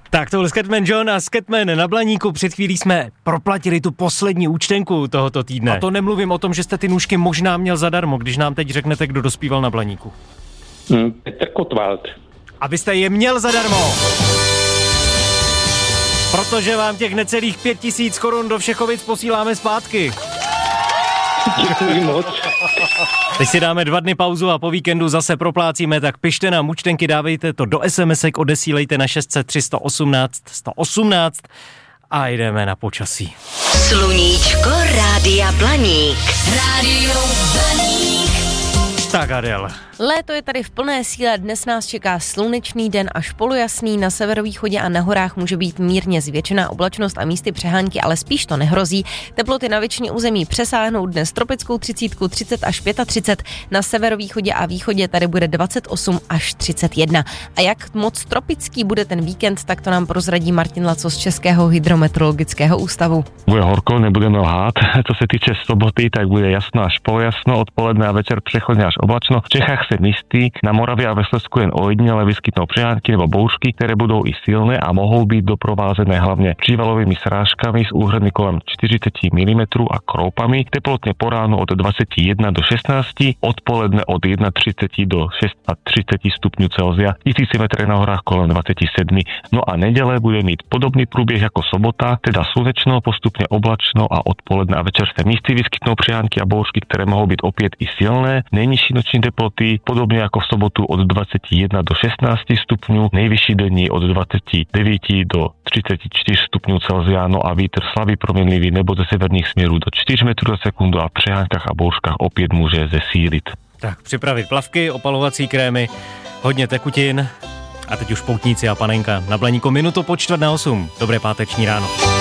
Tak to byl Scatman John a Scatman na Blaníku. Před chvílí jsme proplatili tu poslední účtenku tohoto týdne. A to nemluvím o tom, že jste ty nůžky možná měl zadarmo, když nám teď řeknete, kdo dospíval na Blaníku. Petr Kotwald. A vy jste je měl zadarmo. Protože vám těch necelých 5 000 korun do Všechovic posíláme zpátky. Děkuji moc. Teď si dáme 2 dny pauzu a po víkendu zase proplácíme, tak pište nám účtenky, dávejte to do SMS-ek, odesílejte na 603 118 118 a jdeme na počasí. Sluníčko Rádia Blaník. Rádio Blaník. Tak Adel. Léto je tady v plné síle, dnes nás čeká slunečný den až polojasný, na severovýchodě a na horách může být mírně zvětšená oblačnost a místy přehánky, ale spíš to nehrozí. Teploty na většině území přesáhnou dnes tropickou 30, 30 až 35, na severovýchodě a východě tady bude 28 až 31. A jak moc tropický bude ten víkend, tak to nám prozradí Martin Laco z Českého hydrometeorologického ústavu. Bude horko, nebudeme lhát. Co se týče soboty, tak bude jasno až polojasno, odpoledne a večer přechodně až oblačno. V Čechách se místy, na Moravě a ve Slezsku jen ojedinele vyskytnou přehánky nebo bouřky, které budou i silné a mohou být doprovázené hlavně přívalovými srážkami s úhrny kolem 40 mm a kroupami. Teplotně po ránu od 21 do 16, odpoledne od 31 do 36 stupňů Celsia, 1000 metrů na horách kolem 27. No a neděle bude mít podobný průběh jako sobota, teda slunečno, postupně oblačno a odpoledne a večer se místy vyskytnou přehánky a bouřky, které mohou být opět i silné. Nejnižší noční teploty podobně jako v sobotu od 21 do 16 stupňů, nejvyšší denní od 29 do 34 stupňů Celsia, no a vítr slabý proměnlivý nebo ze severních směrů do 4 metrů za sekundu a v přehánkách a bouřkách opět může zesílit. Tak připravit plavky, opalovací krémy, hodně tekutin a teď už poutníci a panenka na Blaníku minutu po 7:45. Dobré páteční ráno.